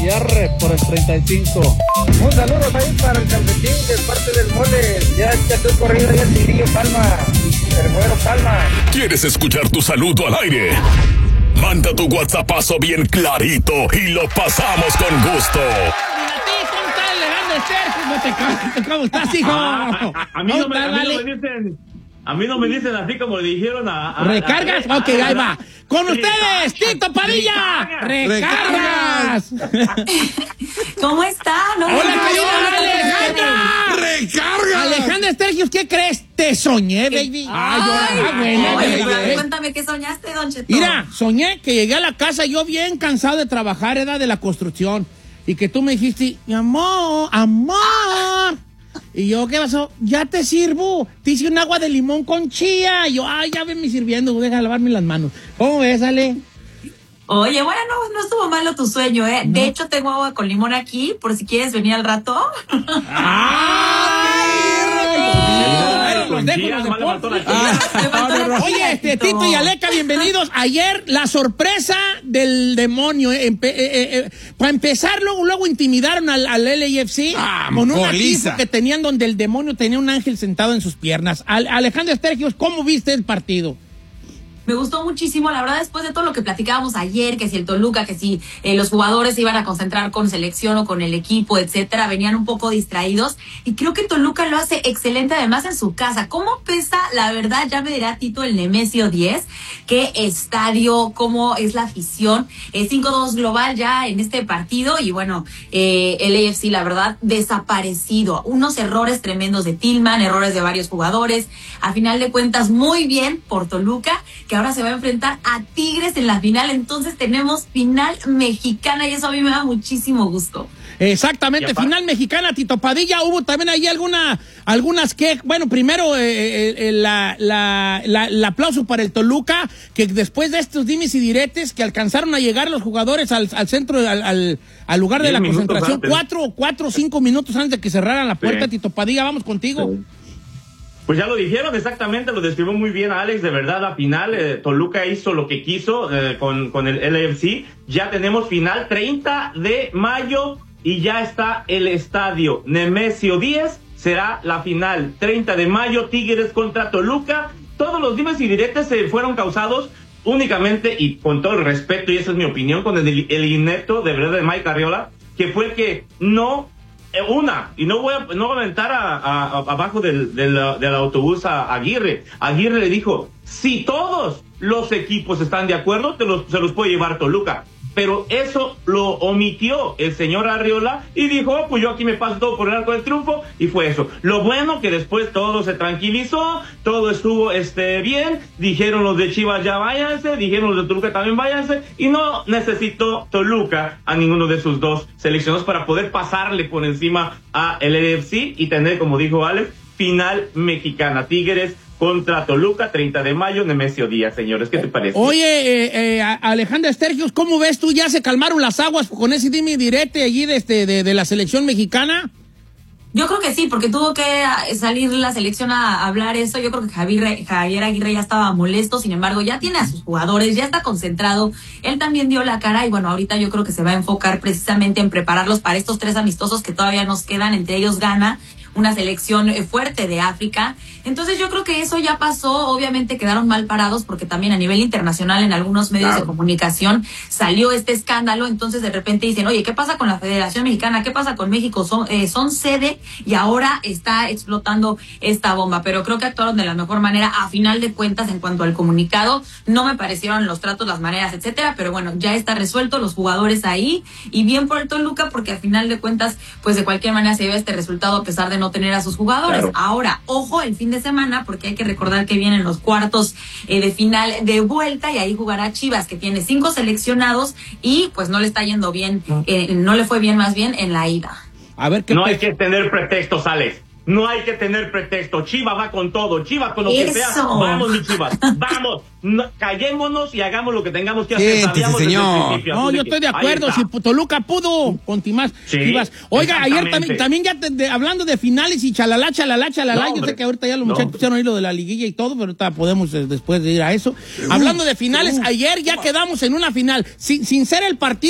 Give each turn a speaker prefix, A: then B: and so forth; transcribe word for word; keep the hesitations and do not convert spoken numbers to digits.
A: apoyar por el treinta y cinco.
B: Un saludo ahí para el calcetín de parte del Mole. Ya estoy corrido ya el Cirillo Palma, el Güero Palma.
C: ¿Quieres escuchar tu saludo al aire? Manda tu WhatsAppazo bien clarito y lo pasamos con gusto.
D: ¿Cómo estás, hijo?
E: A, a, a, mí, no me, a mí no me dicen, a mí no me dicen así como le dijeron a... a
D: ¿Recargas? A, a, ok, ahí va. Con sí, ustedes, Tito Padilla. ¡Recargas!
F: ¿Cómo está? No,
D: Hola, querida Alejandra.
G: ¡Recargas!
D: Alejandra Estergios, ¿qué crees? Te soñé, baby.
F: Ay,
D: Ay,
F: ah,
D: bueno,
F: oye,
D: bueno,
F: pero cuéntame qué soñaste, Don Cheto.
D: Mira, soñé que llegué a la casa yo bien cansado de trabajar, era de la construcción. Y que tú me dijiste, mi amor, amor. Y yo, ¿qué pasó? Ya te sirvo. Te hice un agua de limón con chía. Y yo, ay, ya venme sirviendo, deja lavarme las manos. ¿Cómo ves, Ale?
F: Oye, bueno, no, no estuvo malo tu sueño, ¿eh? No. De hecho, tengo agua con limón aquí, por si quieres venir al rato. ¡Ah!
D: Oye, este, Tito y Aleca, bienvenidos. Ayer, la sorpresa del demonio. Eh, eh, eh, eh, para empezar, luego, luego intimidaron al, al L A F C ah, con un equipo que tenían donde el demonio tenía un ángel sentado en sus piernas. Al, Alejandro Estergios, ¿cómo viste el partido?
F: Me gustó muchísimo, la verdad, después de todo lo que platicábamos ayer, que si el Toluca, que si eh, los jugadores se iban a concentrar con selección o con el equipo, etcétera, venían un poco distraídos, y creo que Toluca lo hace excelente, además en su casa. ¿Cómo pesa? La verdad, ya me dirá Tito el Nemesio diez, qué estadio, cómo es la afición, eh, cinco dos global ya en este partido, y bueno, eh, el A F C, la verdad, desaparecido. Unos errores tremendos de Tillman, errores de varios jugadores, a final de cuentas, muy bien por Toluca, que ahora se va a enfrentar a Tigres en la final, entonces tenemos final mexicana y eso a mí me da muchísimo gusto.
D: Exactamente, final mexicana, Tito Padilla. Hubo también ahí alguna, algunas que, bueno, primero eh, eh, la, la, la, el aplauso para el Toluca, que después de estos dimes y diretes que alcanzaron a llegar los jugadores al, al centro, al, al, al lugar de la concentración, antes. cuatro, cuatro o cinco minutos antes de que cerraran la puerta, sí. Tito Padilla, vamos contigo. Sí.
E: Pues ya lo dijeron exactamente, lo describió muy bien Alex, de verdad la final, eh, Toluca hizo lo que quiso eh, con, con el L A F C, ya tenemos final treinta de mayo y ya está el estadio Nemesio diez, será la final treinta de mayo, Tigres contra Toluca. Todos los dimes y diretes se fueron causados únicamente y con todo el respeto, y esa es mi opinión, con el, el inepto de verdad de Mike Arriola, que fue el que no... Una, y no voy a, no voy a aventar a, a, a, abajo del, del, del autobús a, a Aguirre. Aguirre le dijo, si todos los equipos están de acuerdo, te los, se los puede llevar Toluca. Pero eso lo omitió el señor Arriola y dijo, oh, pues yo aquí me paso todo por el arco del triunfo, y fue eso. Lo bueno que después todo se tranquilizó, todo estuvo este bien, dijeron los de Chivas ya váyanse, dijeron los de Toluca también váyanse, y no necesitó Toluca a ninguno de sus dos seleccionados para poder pasarle por encima a el L A F C y tener, como dijo Alex, final mexicana. Tigres contra Toluca, treinta de mayo, Nemesio Díaz, señores. ¿Qué te parece?
D: Oye, eh, eh, Alejandra Estergios, ¿cómo ves tú? ¿Ya se calmaron las aguas con ese dime y direte allí de, este, de, de la selección mexicana?
F: Yo creo que sí, porque tuvo que salir la selección a hablar eso. Yo creo que Javier, Javier Aguirre ya estaba molesto, sin embargo, ya tiene a sus jugadores, ya está concentrado. Él también dio la cara y bueno, ahorita yo creo que se va a enfocar precisamente en prepararlos para estos tres amistosos que todavía nos quedan, entre ellos Ghana, una selección fuerte de África. Entonces yo creo que eso ya pasó. Obviamente quedaron mal parados porque también a nivel internacional en algunos medios claro. de comunicación salió este escándalo. Entonces de repente dicen, oye, ¿qué pasa con la Federación Mexicana? ¿Qué pasa con México? Son, eh, son sede y ahora está explotando esta bomba. Pero creo que actuaron de la mejor manera a final de cuentas en cuanto al comunicado. No me parecieron los tratos, las maneras, etcétera. Pero bueno, ya está resuelto, los jugadores ahí. Y bien por el Toluca porque a final de cuentas, pues de cualquier manera se lleva este resultado a pesar de no tener a sus jugadores. Claro. Ahora, ojo, el fin de semana, porque hay que recordar que vienen los cuartos eh, de final de vuelta y ahí jugará Chivas, que tiene cinco seleccionados y pues no le está yendo bien, eh, no le fue bien más bien en la ida.
D: A ver qué
E: no hay que tener pretextos, Alex. No hay que tener pretexto. Chivas va con todo. Chivas con lo
F: Eso.
E: que sea. Vamos, mi Chivas. Vamos. No, callémonos y hagamos lo que tengamos que hacer.
G: Sí, señor.
D: No, yo estoy de acuerdo. Si Toluca pudo, con Timás. Sí, Chivas. Oiga, ayer también, también ya te, de, hablando de finales y chalala, chalala, chalala. No, yo sé que ahorita ya los no, muchachos pusieron ahí lo de la liguilla y todo, pero ahorita podemos eh, después de ir a eso. Hablando de finales, ayer ya quedamos en una final. Sin, sin ser el partido